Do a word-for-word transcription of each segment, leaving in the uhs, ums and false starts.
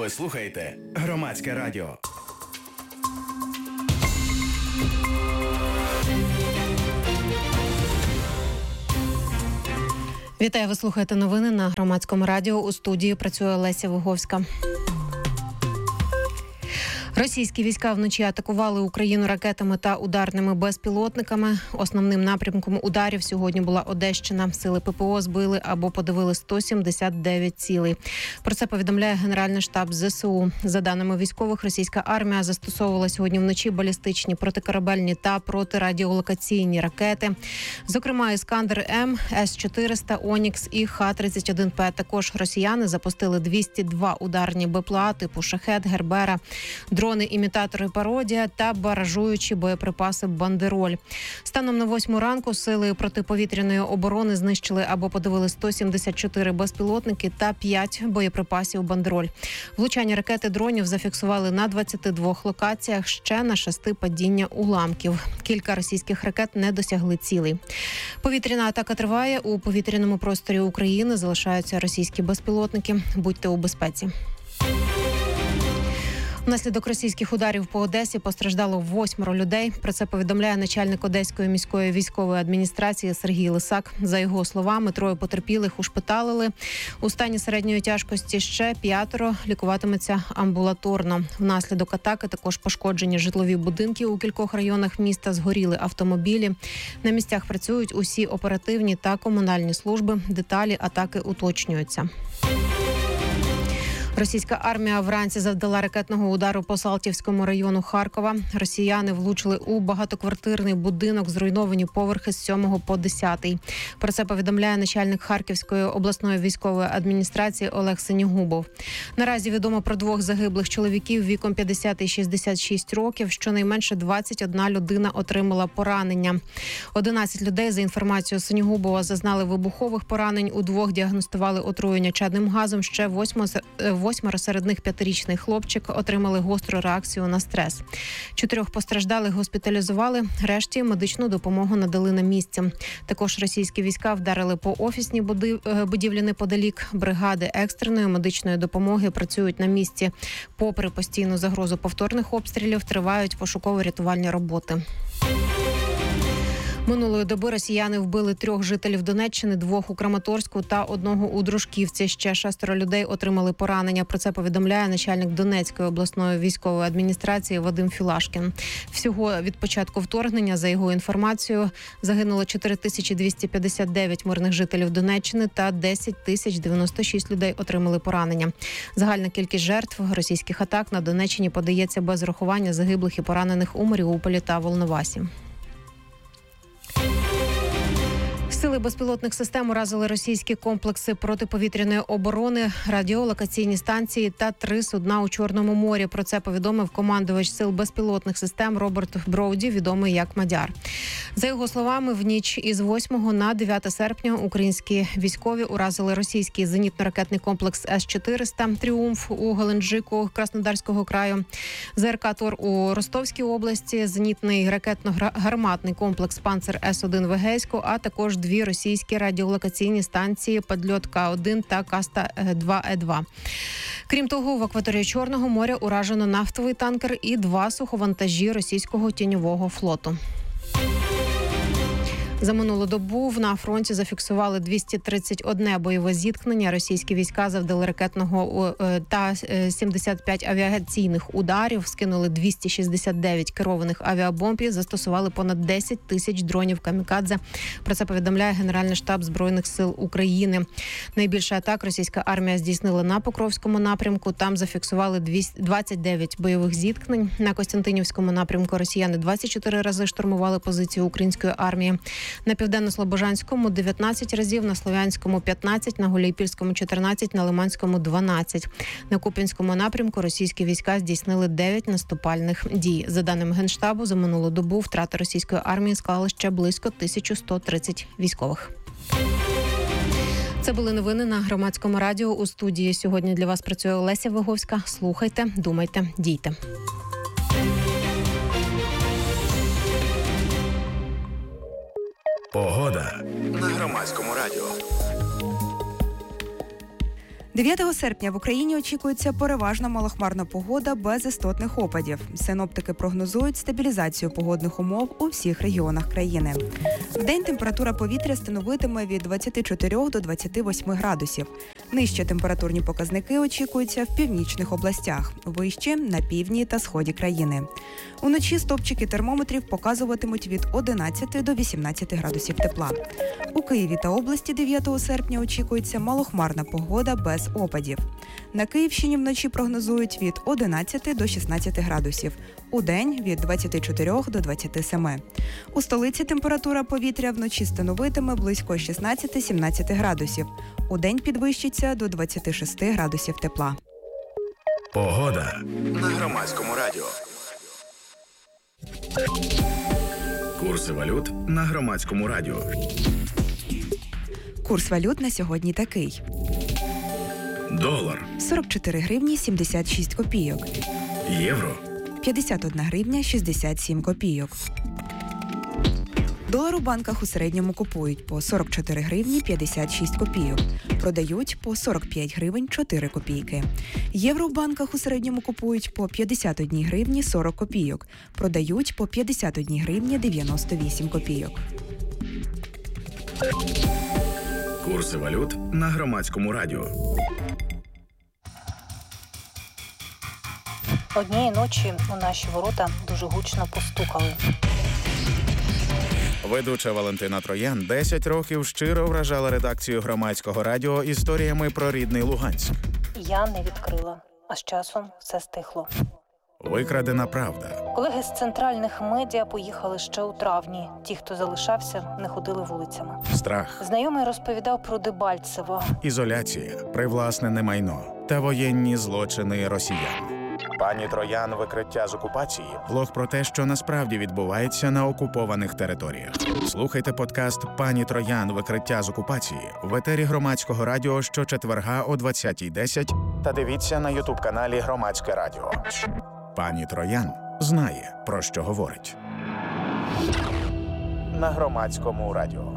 Ви слухаєте Громадське радіо. Вітаю, ви слухаєте новини на Громадському радіо. У студії працює Леся Виговська. Російські війська вночі атакували Україну ракетами та ударними безпілотниками. Основним напрямком ударів сьогодні була Одещина. Сили ППО збили або подавили сто сімдесят дев'ять цілей. Про це повідомляє Генеральний штаб ЗСУ. За даними військових, російська армія застосовувала сьогодні вночі балістичні, протикорабельні та протирадіолокаційні ракети. Зокрема, Іскандер-М, С чотириста, Онікс і Х тридцять один П. Також росіяни запустили двісті два ударні БПЛА типу Шахед, Гербера, дрони-імітатори Пародія та баражуючі боєприпаси Бандероль. Станом на восьму ранку сили протиповітряної оборони знищили або подавили сто сімдесят чотири безпілотники та п'ять боєприпасів Бандероль. Влучання ракети дронів зафіксували на двадцяти двох локаціях, ще на шести падіння уламків. Кілька російських ракет не досягли цілей. Повітряна атака триває. У повітряному просторі України залишаються російські безпілотники. Будьте у безпеці. Внаслідок російських ударів по Одесі постраждало восьмеро людей. Про це повідомляє начальник Одеської міської військової адміністрації Сергій Лисак. За його словами, троє потерпілих ушпиталили. У стані середньої тяжкості ще п'ятеро лікуватиметься амбулаторно. Внаслідок атаки також пошкоджені житлові будинки у кількох районах міста, згоріли автомобілі. На місцях працюють усі оперативні та комунальні служби. Деталі атаки уточнюються. Російська армія вранці завдала ракетного удару по Салтівському району Харкова. Росіяни влучили у багатоквартирний будинок, зруйновані поверхи з сьомого по десятий. Про це повідомляє начальник Харківської обласної військової адміністрації Олег Синігубов. Наразі відомо про двох загиблих чоловіків віком п'ятдесят і шістдесят шість років. Щонайменше двадцять одна людина отримала поранення. одинадцять людей, за інформацією Синігубова, зазнали вибухових поранень. У двох діагностували отруєння чадним газом. Ще восьмо Восьмеро серед них п'ятирічний хлопчик отримали гостру реакцію на стрес. Чотирьох постраждалих госпіталізували, решті медичну допомогу надали на місці. Також російські війська вдарили по офісній будівлі неподалік. Бригади екстреної медичної допомоги працюють на місці. Попри постійну загрозу повторних обстрілів, тривають пошуково-рятувальні роботи. Минулої доби росіяни вбили трьох жителів Донеччини, двох у Краматорську та одного у Дружківці. Ще шестеро людей отримали поранення. Про це повідомляє начальник Донецької обласної військової адміністрації Вадим Філашкін. Всього від початку вторгнення, за його інформацією, загинуло чотири тисячі двісті п'ятдесят дев'ять мирних жителів Донеччини та десять тисяч дев'яносто шість людей отримали поранення. Загальна кількість жертв російських атак на Донеччині подається без рахування загиблих і поранених у Маріуполі та Волновасі. Сили безпілотних систем уразили російські комплекси протиповітряної оборони, радіолокаційні станції та три судна у Чорному морі. Про це повідомив командувач сил безпілотних систем Роберт Броуді, відомий як Мадяр. За його словами, в ніч із восьмого на дев'яте серпня українські військові уразили російський зенітно-ракетний комплекс С чотириста «Тріумф» у Геленджику Краснодарського краю, ЗРК «Тор» у Ростовській області, зенітний ракетно-гарматний комплекс «Панцер С один» в Егейську, а також дві російські радіолокаційні станції «Подльот К один» та «Каста два Е два». Крім того, в акваторії Чорного моря уражено нафтовий танкер і два суховантажі російського тіньового флоту. За минулу добу на фронті зафіксували двісті тридцять одне бойове зіткнення. Російські війська завдали ракетного та сімдесят п'ять авіаційних ударів, скинули двісті шістдесят дев'ять керованих авіабомб і застосували понад десять тисяч дронів камікадзе. Про це повідомляє Генеральний штаб Збройних сил України. Найбільше атак російська армія здійснила на Покровському напрямку. Там зафіксували двадцять дев'ять бойових зіткнень. На Костянтинівському напрямку росіяни двадцять чотири рази штурмували позиції української армії. На Південно-Слобожанському – дев'ятнадцять разів, на Слов'янському – п'ятнадцять, на Гуляйпільському – чотирнадцять, на Лиманському – дванадцять. На Куп'янському напрямку російські війська здійснили дев'ять наступальних дій. За даними Генштабу, за минулу добу втрати російської армії склали ще близько тисяча сто тридцять військових. Це були новини на Громадському радіо. У студії сьогодні для вас працює Леся Виговська. Слухайте, думайте, дійте. Погода на Громадському радіо. дев'ятого серпня в Україні очікується переважно малохмарна погода без істотних опадів. Синоптики прогнозують стабілізацію погодних умов у всіх регіонах країни. Вдень температура повітря становитиме від двадцяти чотирьох до двадцяти восьми градусів. Нижчі температурні показники очікуються в північних областях, вище – на півдні та сході країни. Уночі стопчики термометрів показуватимуть від одинадцяти до вісімнадцяти градусів тепла. У Києві та області дев'ятого серпня очікується малохмарна погода без опадів. На Київщині вночі прогнозують від одинадцяти до шістнадцяти градусів, удень – від двадцяти чотирьох до двадцяти семи. У столиці температура повітря вночі становитиме близько шістнадцяти-сімнадцяти градусів, удень підвищиться до двадцяти шести градусів тепла. Погода на Громадському радіо. Курси валют на Громадському радіо. Курс валют на сьогодні такий. Долар сорок чотири гривні сімдесят шість копійок. Євро п'ятдесят одна гривня шістдесят сім копійок. Долар у банках у середньому купують по сорок чотири гривні п'ятдесят шість копійок. Продають по сорок п'ять гривень чотири копійки. Євро в банках у середньому купують по п'ятдесят одна гривні сорок копійок. Продають по п'ятдесят одна гривня дев'яносто вісім копійок. Курси валют на Громадському радіо. Однієї ночі у наші ворота дуже гучно постукали. Ведуча Валентина Троян десять років щиро вражала редакцію Громадського радіо історіями про рідний Луганськ. Я не відкрила, а з часом все стихло. Викрадена правда. Колеги з центральних медіа поїхали ще у травні. Ті, хто залишався, не ходили вулицями. Страх. Знайомий розповідав про Дебальцево. Ізоляція, привласнене майно та воєнні злочини росіян. Пані Троян «Викриття з окупації» – блог про те, що насправді відбувається на окупованих територіях. Слухайте подкаст «Пані Троян. Викриття з окупації» в етері Громадського радіо щочетверга о двадцятій десять та дивіться на ютуб-каналі Громадське радіо. Пані Троян знає, про що говорить. На Громадському радіо.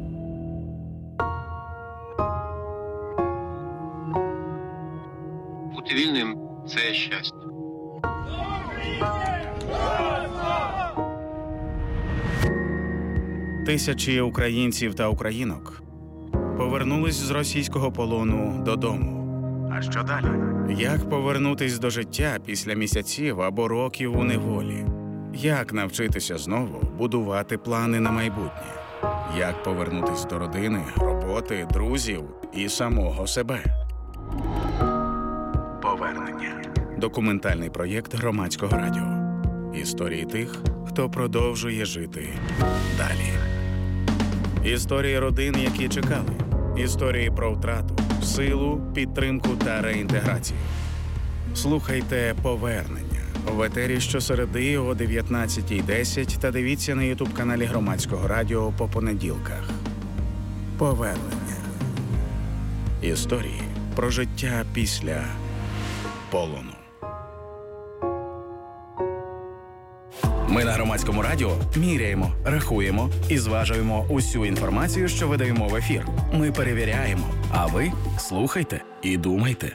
Бути вільним – це щастя. Тисячі українців та українок повернулись з російського полону додому. А що далі? Як повернутись до життя після місяців або років у неволі? Як навчитися знову будувати плани на майбутнє? Як повернутись до родини, роботи, друзів і самого себе? Повернення. Документальний проєкт Громадського радіо. Історії тих, хто продовжує жити далі. Історії родин, які чекали. Історії про втрату, силу, підтримку та реінтеграцію. Слухайте «Повернення» в етері щосереди о дев'ятнадцятій десять та дивіться на ютуб-каналі Громадського радіо по понеділках. Повернення. Історії про життя після полону. Ми на Громадському радіо міряємо, рахуємо і зважуємо усю інформацію, що видаємо в ефір. Ми перевіряємо, а ви слухайте і думайте.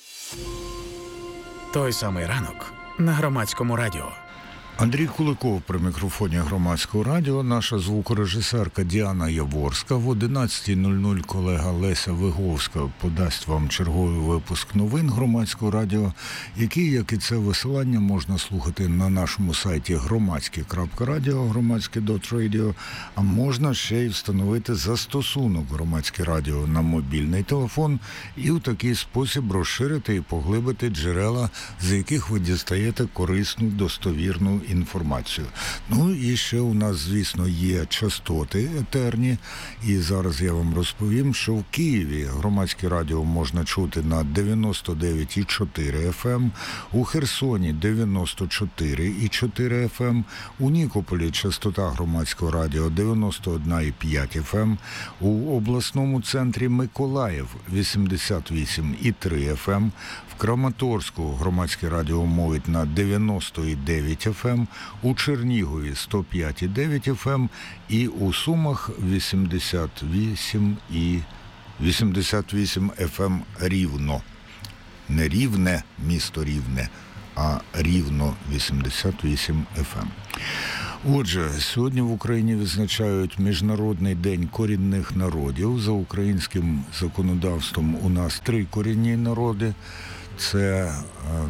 Той самий ранок на Громадському радіо. Андрій Куликов при мікрофоні Громадського радіо, наша звукорежисерка Діана Яворська. В одинадцятій нуль нуль колега Леся Виговська подасть вам черговий випуск новин Громадського радіо, який, як і це висилання, можна слухати на нашому сайті громадське крапка радіо, громадське крапка радіо, а можна ще й встановити застосунок Громадське радіо на мобільний телефон і у такий спосіб розширити і поглибити джерела, з яких ви дістаєте корисну, достовірну інформацію. Ну і ще у нас, звісно, є частоти етерні, і зараз я вам розповім, що в Києві Громадське радіо можна чути на дев'яносто дев'ять і чотири еф ем, у Херсоні дев'яносто чотири і чотири еф ем, у Нікополі частота Громадського радіо дев'яносто один і п'ять еф ем, у обласному центрі Миколаїв вісімдесят вісім і три еф ем, в Краматорську Громадське радіо мовить на дев'яносто дев'ять еф ем, у Чернігові сто п'ять і дев'ять еф ем і у Сумах вісімдесят вісім і вісімдесят вісім еф ем Рівно. Не Рівне, місто Рівне, а Рівно вісімдесят вісім еф ем. Отже, сьогодні в Україні відзначають Міжнародний день корінних народів. За українським законодавством у нас три корінні народи. Це е,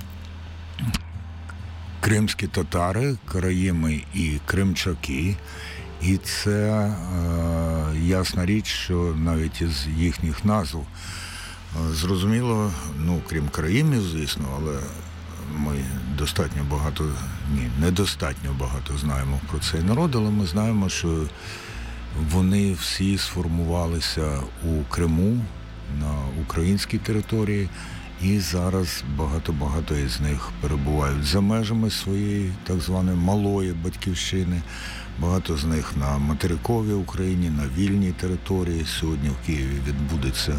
кримські татари, караїми і кримчаки. І це е, ясна річ, що навіть із їхніх назв е, зрозуміло, ну, крім караїмів, звісно, але ми достатньо багато, ні, недостатньо багато знаємо про цей народ, але ми знаємо, що вони всі сформувалися у Криму, на українській території, і зараз багато-багато із них перебувають за межами своєї так званої малої батьківщини. Багато з них на материковій Україні, на вільній території. Сьогодні в Києві відбудеться,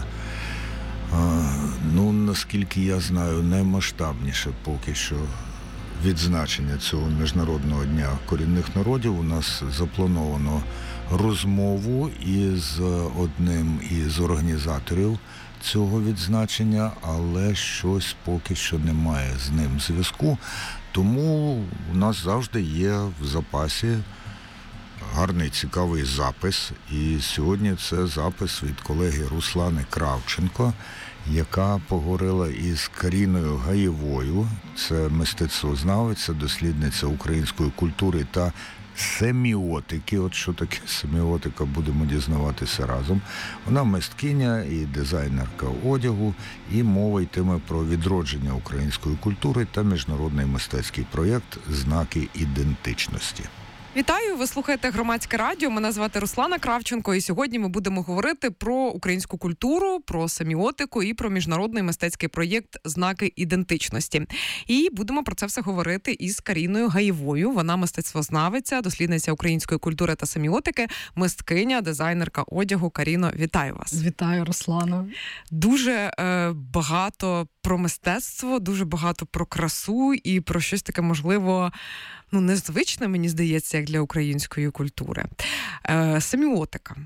ну, наскільки я знаю, наймасштабніше поки що відзначення цього Міжнародного дня корінних народів. У нас заплановано розмову із одним із організаторів цього відзначення, але щось поки що немає з ним зв'язку. Тому у нас завжди є в запасі гарний, цікавий запис. І сьогодні це запис від колеги Руслани Кравченко, яка поговорила із Каріною Гаєвою. Це мистецтвознавиця, дослідниця української культури та семіотики. От що таке семіотика, будемо дізнаватися разом. Вона мисткиня і дизайнерка одягу, і мова йтиме про відродження української культури та міжнародний мистецький проєкт «Знаки ідентичності». Вітаю! Ви слухаєте Громадське радіо. Мене звати Руслана Кравченко, і сьогодні ми будемо говорити про українську культуру, про семіотику і про міжнародний мистецький проєкт «Знаки ідентичності». І будемо про це все говорити із Каріною Гаєвою. Вона мистецтвознавиця, дослідниця української культури та семіотики, мисткиня, дизайнерка одягу. Каріно, вітаю вас! Вітаю, Руслана! Дуже е, багато про мистецтво, дуже багато про красу і про щось таке, можливо, ну, незвичне, мені здається, як для української культури. Е, семіотика.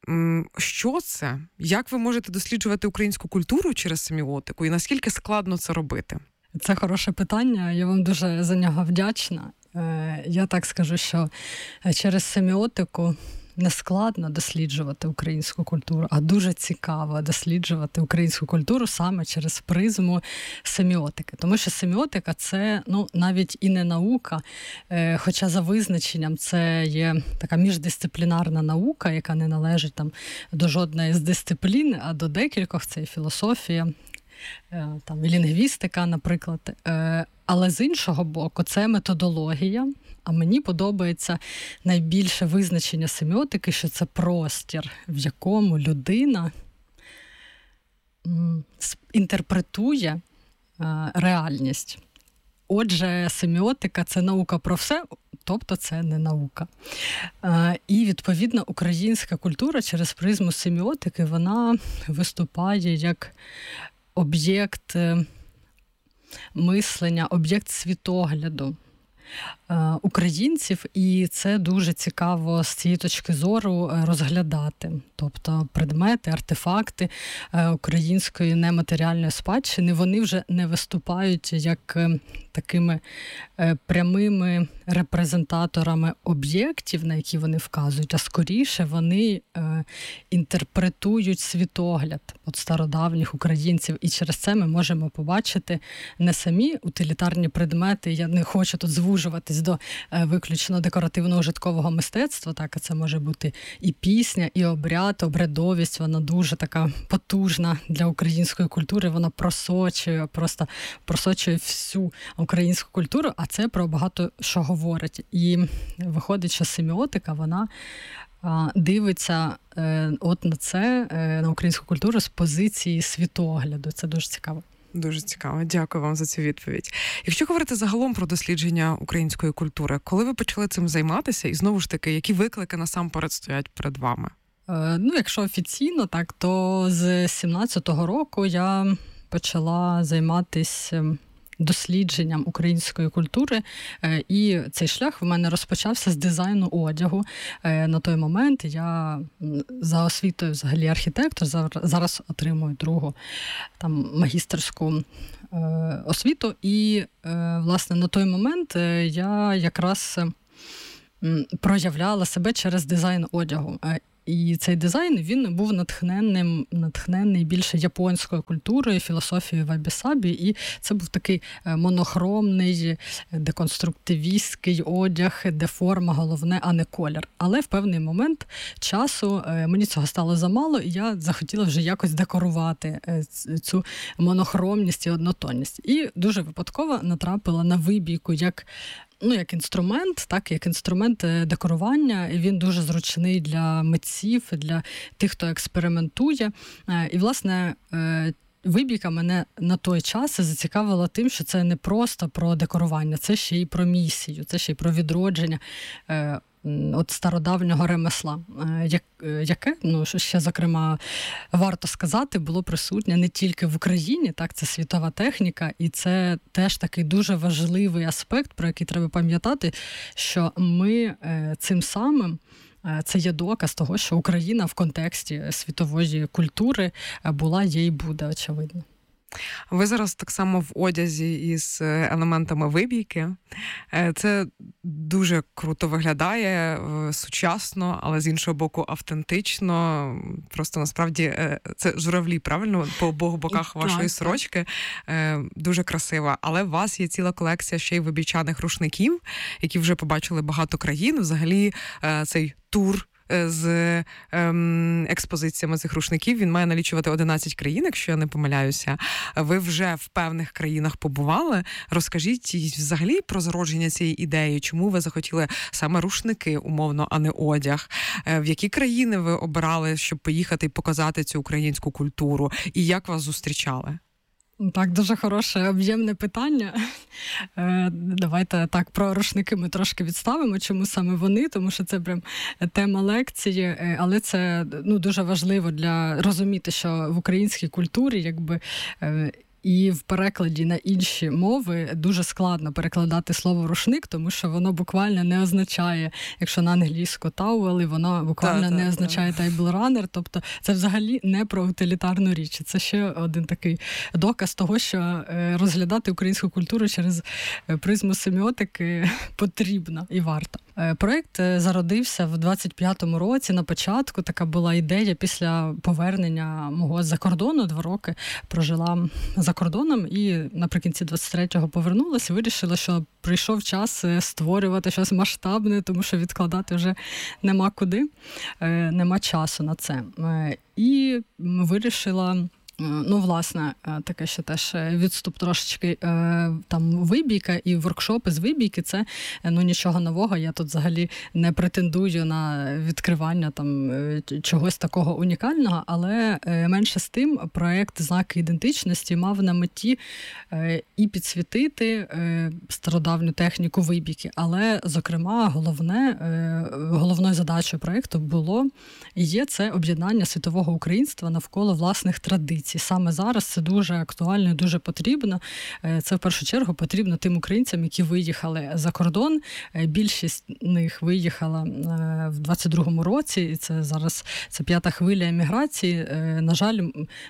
Що це? Як ви можете досліджувати українську культуру через семіотику? І наскільки складно це робити? Це хороше питання. Я вам дуже за нього вдячна. Е, я так скажу, що через семіотику не складно досліджувати українську культуру, а дуже цікаво досліджувати українську культуру саме через призму семіотики. Тому що семіотика – це, ну, навіть і не наука, е, хоча за визначенням це є така міждисциплінарна наука, яка не належить там до жодної з дисциплін, а до декількох – це і філософія, е, там, і лінгвістика, наприклад. Е, але з іншого боку, це методологія. А мені подобається найбільше визначення семіотики, що це простір, в якому людина м, інтерпретує е, реальність. Отже, семіотика – це наука про все, тобто це не наука. Е, і, відповідно, українська культура через призму семіотики, вона виступає як об'єкт мислення, об'єкт світогляду українців, і це дуже цікаво з цієї точки зору розглядати. Тобто предмети, артефакти української нематеріальної спадщини, вони вже не виступають як такими прямими репрезентаторами об'єктів, на які вони вказують, а скоріше вони інтерпретують світогляд от стародавніх українців. І через це ми можемо побачити не самі утилітарні предмети, я не хочу тут звужуватись до виключно декоративно-ужиткового мистецтва, так, а це може бути і пісня, і обряд, обрядовість, вона дуже така потужна для української культури, вона просочує, просто просочує всю українську культуру, а це про багато що говорить. І виходить, що семіотика, вона а, дивиться е, от на це, е, на українську культуру з позиції світогляду. Це дуже цікаво. Дуже цікаво. Дякую вам за цю відповідь. Якщо говорити загалом про дослідження української культури, коли ви почали цим займатися, і знову ж таки, які виклики насамперед стоять перед вами? Е, ну, якщо офіційно, так, то з сімнадцятого року я почала займатися дослідженням української культури. І цей шлях в мене розпочався з дизайну одягу. На той момент я за освітою взагалі архітектор, зараз отримую другу там магістерську освіту. І, власне, на той момент я якраз проявляла себе через дизайн одягу. І цей дизайн, він був натхненним, натхнений більше японською культурою, філософією вабі-сабі, і це був такий монохромний, деконструктивістський одяг, де форма головне, а не колір. Але в певний момент часу мені цього стало замало, і я захотіла вже якось декорувати цю монохромність і однотонність. І дуже випадково натрапила на вибійку як Ну, як інструмент, так, як інструмент декорування, і він дуже зручний для митців, для тих, хто експериментує. І, власне, вибійка мене на той час зацікавила тим, що це не просто про декорування, це ще й про місію, це ще й про відродження от стародавнього ремесла, яке, ну, що ще, зокрема, варто сказати, було присутнє не тільки в Україні, так, це світова техніка, і це теж такий дуже важливий аспект, про який треба пам'ятати, що ми цим самим, це є доказ того, що Україна в контексті світової культури була, є і буде, очевидно. Ви зараз так само в одязі із елементами вибійки. Це дуже круто виглядає, сучасно, але з іншого боку автентично. Просто насправді це журавлі, правильно? По обох боках вашої сорочки. Дуже красиво. Але у вас є ціла колекція ще й вибійчаних рушників, які вже побачили багато країн. Взагалі цей тур з ем, експозиціями цих рушників, він має налічувати одинадцять країн, якщо я не помиляюся. Ви вже в певних країнах побували. Розкажіть взагалі про зародження цієї ідеї, чому ви захотіли саме рушники, умовно, а не одяг. В які країни ви обирали, щоб поїхати і показати цю українську культуру? І як вас зустрічали? Так, дуже хороше, об'ємне питання. Давайте так, про рушники ми трошки відставимо, чому саме вони, тому що це прям тема лекції, але це, ну, дуже важливо для розуміти, що в українській культурі, якби, і в перекладі на інші мови дуже складно перекладати слово «рушник», тому що воно буквально не означає, якщо на англійську «towel», воно буквально да, не да, означає да. «table runner», тобто це взагалі не про утилітарну річ. Це ще один такий доказ того, що розглядати українську культуру через призму семіотики потрібно і варто. Проєкт зародився в двадцять п'ятому році, на початку така була ідея після повернення мого з-за кордону, два роки прожила за кордоном і наприкінці двадцять третього повернулася, вирішила, що прийшов час створювати щось масштабне, тому що відкладати вже нема куди, нема часу на це. І вирішила... Ну, власне, таке ще теж відступ трошечки, там вибійка і воркшопи з вибійки, це, ну, нічого нового, я тут взагалі не претендую на відкривання там чогось такого унікального, але менше з тим проєкт «Знаки ідентичності» мав на меті і підсвітити стародавню техніку вибійки, але, зокрема, головне, головною задачею проєкту було і є це об'єднання світового українства навколо власних традицій. Саме зараз це дуже актуально і дуже потрібно. Це, в першу чергу, потрібно тим українцям, які виїхали за кордон. Більшість них виїхала в двадцять другому році, і це зараз це п'ята хвиля еміграції. На жаль,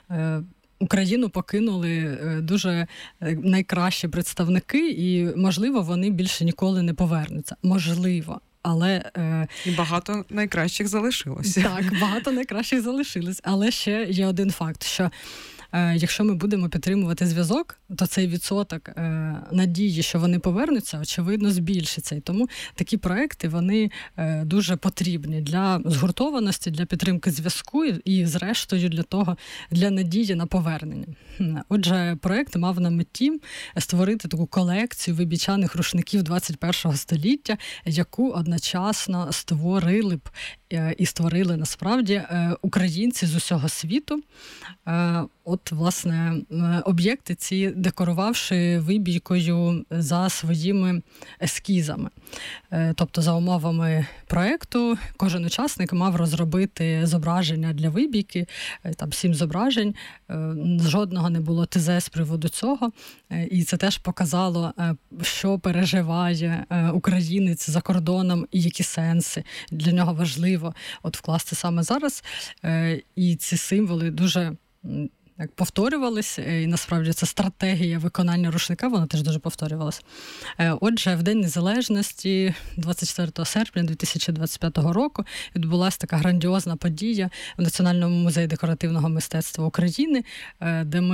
Україну покинули дуже найкращі представники, і, можливо, вони більше ніколи не повернуться. Можливо. Але і багато найкращих залишилося. Так, багато найкращих залишилось. Але ще є один факт, що е, якщо ми будемо підтримувати зв'язок, то цей відсоток е, надії, що вони повернуться, очевидно, збільшиться. І тому такі проекти, вони е, дуже потрібні для згуртованості, для підтримки зв'язку і, і, зрештою, для того, для надії на повернення. Отже, проект мав на меті створити таку колекцію вибійчаних рушників двадцять першого століття, яку одночасно створили б і створили насправді українці з усього світу. От, власне, об'єкти ці декорувавши вибійкою за своїми ескізами. Тобто, за умовами проєкту, кожен учасник мав розробити зображення для вибійки, там сім зображень, жодного не було ТЗ з приводу цього, і це теж показало, що переживає українець за кордоном і які сенси для нього важливо от вкласти саме зараз. І ці символи дуже як повторювалися, і насправді це стратегія виконання рушника, вона теж дуже повторювалася. Отже, в День Незалежності, двадцять четвертого серпня дві тисячі двадцять п'ятого року, відбулася така грандіозна подія в Національному музеї декоративного мистецтва України, де ми